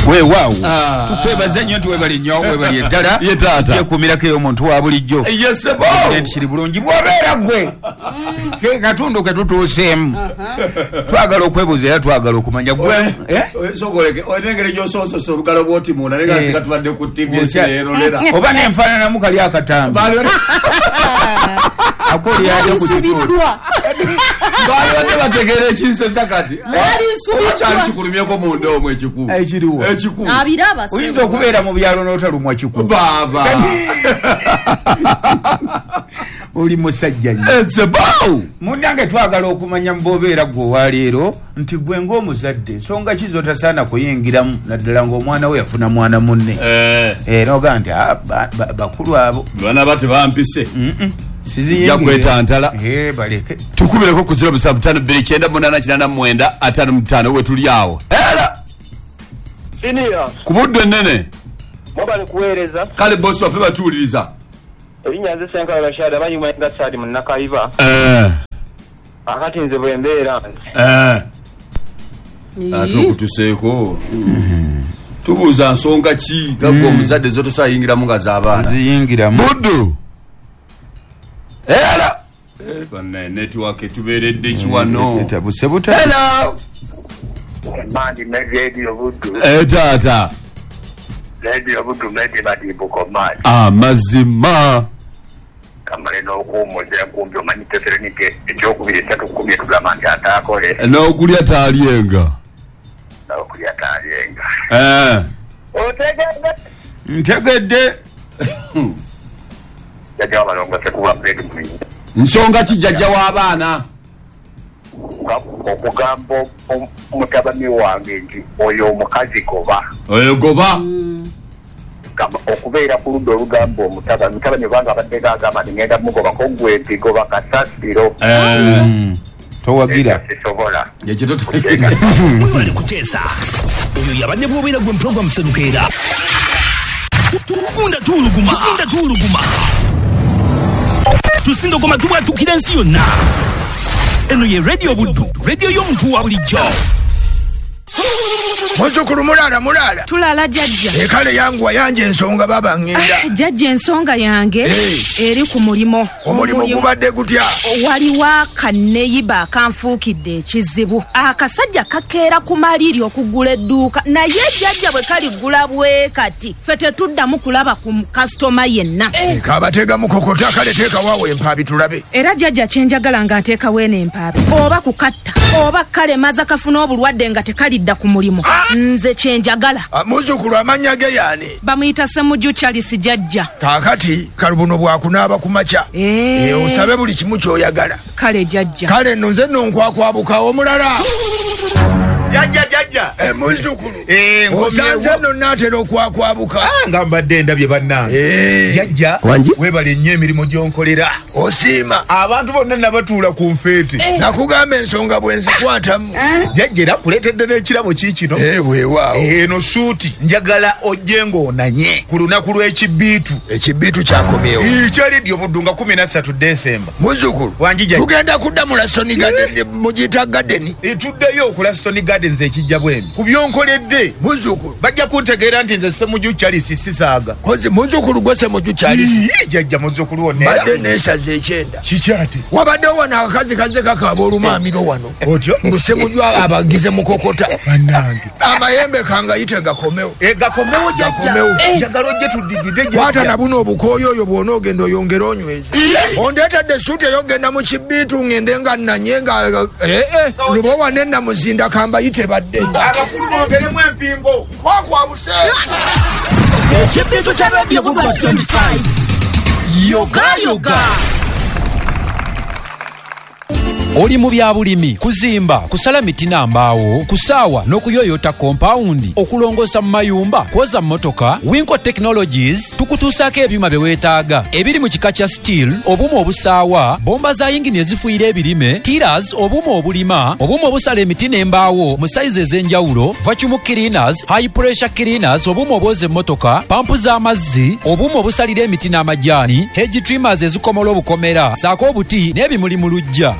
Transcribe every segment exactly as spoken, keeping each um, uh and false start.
we wow tukwebaza nnyo tuwebali nnyo webali eddala yekumirako eyo omuntu wa bulijjo kiri bulungi bwobeera gwe katundu ke tutuuseemu twagala okwebuuza era twagala okumanya gwe onengere gyosoososa olugalo bwoti munda naye nga tubadde ku tv esirerolera oba nenfaananamu kali akatambi akoli yali ku kitundu balwadde bategeera ekinsesa kati okyali kikulumyeko munda omwo ekikulu ekiriwo ekikulu oyinza okubeera mu byalo n'otalumwa kikulu baba oli musajja nnyo munnange twagala okumanya mubobeera gwe owaleero nti gwe ng'omuzadde nsonga ki zotasaana kuyingiramu naddala ng'omwana we yafuna mwana munne era ogaa nti bakulu abo bana ba tebampise yakwetantala baleke tukubireko ku ziro musanvu ttaano bbiri kyenda munaana kinaana mwenda ataano mu ttaano we tuli awo era siniya ku budde ennene mobali kuweereza kale bosi waffe batuwuliriza erinnya nze Senkala Rashad amanyi mwenda Saadi mu Nakayiba akati nze bwe mbeera ate okutuseeko tubuuza nsonga ki gagwa omuzadde zotosayingiramu nga z'abaana ziyingiramu buddu era bana network tuberedde kiwano tabuse buta hello mandi radio buddu eh tata radio buddu medi badi bukomani amazima kamale n'okuwummuza enkumbi omanyi teserenike ekyokubiri esatu kumi tugamba nti ataakole n'okulya taalyenga n'okulya taalyenga eh otegedde ntegedde jajja wabalongose kuba bredi muli nsonga ki jajja w'abaana okugamba mutabani wange nti oyo omukazi goba oyo goba okubeera ku ludda olugamba omutabani mutabani banga abadde gagamba ningenda mugobako gwe nti goba kasasiro towagira sisobola mwebale kuteesa oyo yabadde bwobeera gwe muprogramu senukeera tugunda tuuluguma tugunda tuuluguma tusindogoma tubwatukira ensi yonna eno ye radio buddu radio y'omuntu wa bulijjo Muzukulu mulala mulala tulala jajja ekale yangu wayanje ensonga baba ngenda jajja ensonga yange eri ku mulimo omulimo gubadde gutya waliwo akaneyiba akanfuukidde ekizibu akasajja kakeera ku maliri okugula edduuka naye jajja bwe kaligula bwe kati ffe tetuddamu kulaba ku kasitoma yenna kabatega mukokota kale teeka waawo empaabi tulabe era jajja kyenjagala nga nteekawo eno empaabi oba kukatta oba kale maza kafuna obulwadde nga tekalidda ku mulimo nze kyenjagala muzukulu amanya ge yaani bamuyita Ssemujju Charles jajja kaakati kalubuno bwakunaaba ku makya osabe buli kimu kyoyagala kale jajja kale nno nze nno nkwakwabuka omulala jajja jajja muzukulu osanze nno naatera okwakwabuka nga mbadde ndabye bannange jajja webale nnyo emirimu gyonkolera osiima abantu bonna nabatuula ku nfeete nakugamba ensonga bwenzikwatamu jajja era kuleetedde n'ekirabo kiikino weewaawo eno suuti njagala ojje ng'onanye ku lunaku lw'ekibbiitu ekibbiitu kyakomyewo kyalidyo buddu nga kumi na ssatu Desemba muzukulu wanjija tugenda kudda mu Laston Garden mugiyita gadeni tuddeyo ku Laston Gardens ekijja bwemi ku byonkoledde muzukulu bajja kuntegeera nti nze Ssemujju Charles sisaaga kozi muzukulu gwe Ssemujju Charles jajja muzukulu wonna badde neesaza ekyenda kikyate wabaddewo wano akakazi kaze kakaaba olumaamiro wano otyo ngu Ssemujju abagize mukokota bannange amayembe kangayite gakomewo gakomewo jajja njagala ojje tuddigide kwata na buno obukooyo oyo bw'ona ogenda oyongera onyweza ondeetedde suuti eyogenda mu kibbiitu ngende nga nnanye nga ee luba wane namuzinda kambayite badde abakulu bongeremu empingo kwakwabuse ekibbiitu kya radio Buba twenty-five yoga yoga oli mu byabulimi kuzimba kusala miti n'ambaawo kusaawa n'okuyoyota kompawundi okulongoosa mu mayumba kwoza mmotoka Winco Technologies tukutuusaako ebyuma bye weetaaga ebiri mu kika kya steel obuuma obusaawa bomba za yingini ezifuuyira ebirime tiras obuuma obulima obuuma obusala emiti n'embaawo mu sayizi ez'enjawulo vacuum cleaners high pressure cleaners obuuma obwoza emmotoka pampu z'amazzi obuuma obusalira emiti n'amajaani hedge trimmers ezikomola obukomera saako obuti n'ebimuli mu luggya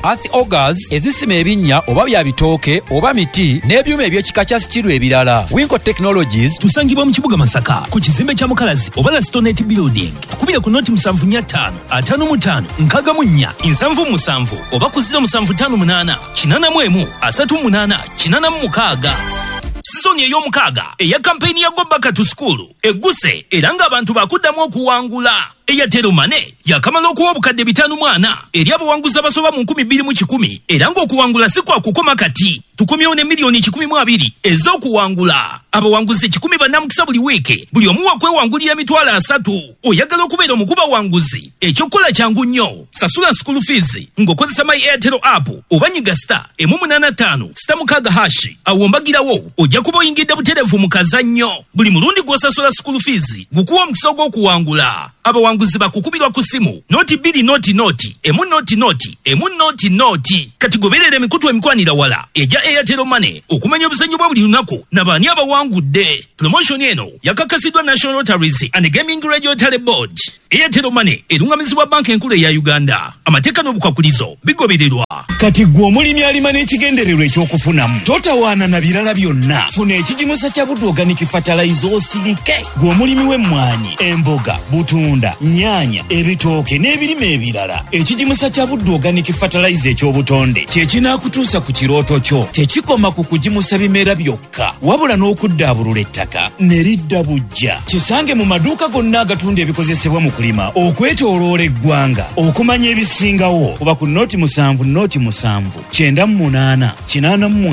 augers ezisima ebinnya oba bya bitooke oba miti n'ebyuma eby'ekika kya stiru ebirala. Winco Technologies tusangibwa mu kibuga Masaka ku kizimbe kya Mukalazi oba la Stonette Building. Tukubira ku noti musanvu nnya ttaano ataano mu ttaano nkaaga mu nnya nsanvu musanvu oba ku ziro musanvu ttaano munaana kinaana mu emu asatu munaana kinaana mu mukaaga. Sizoni ey'omukaaga eya kampeyini ya Go Back to School egguse era ng'abantu bakuddamu okuwangula. Airtel Money yakamala okuwa obukadde bitaano mwana eri abawanguzi abasoba mu nkumi bbiri mu kikumi era ng'okuwangula si kwa kukoma kati. Tukumyewo ne miliyoni kikumi mu abiri ez'okuwangula. Abawanguzi kikumi bannamukisa buli wiiki buli omu wakwewangulira emitwalo asatu. Oyagala okubeera omukuba wanguzi ekyokukola kyangu nnyo. Sasula school fees ng'okozesa My Airtel app oba nyiga star emu munaana ttaano sita mukaaga hashi awo mbagirawo ojja kuba oyingidde butereevu mu kazannyo. Buli mulundi gw'osasula school fees gukuwa omukisa gw'okuwangula. Abawanguzi bakukubirwa ku simu noti bbiri noti noti emu noti noti emu noti noti. Kati goberera emikutu emikwanira wala eja Airtel Money okumanya obuzannyo bwa buli lunaku n'abaani abawangudde. Promotion eno yakakasiddwa National Lotteries and Gaming Regulatory Board. Airtel Money erungamizibwa banka enkulu eya Uganda. Amateeka n'obukwakulizo bigobererwa. Kati gwe omulimi alima n'ekigendererwa ekyokufunamu totawaana na birala byonna. Funa ekigimusa kya Buddu Organic Fertilizer osirike. Gwe omulimi w'emmwanyi, emboga, butunda, nnyaanya, ebitooke n'ebirime ebirala. Ekigimusa kya Buddu Organic Fertilizer eky'obutonde kye kinaakutuusa ku kirooto kyo. Tekikoma ku kugimusa bimera byokka wabula n'okuddaabulula ettaka ne lidda bujja. Kisange mu maduuka gonna agatunda ebikozesebwa mu kulima okwetooloola eggwanga. Okumanya ebisingawo kuba ku noti musanvu noti musanvu kyenda mu munaana kinaana mu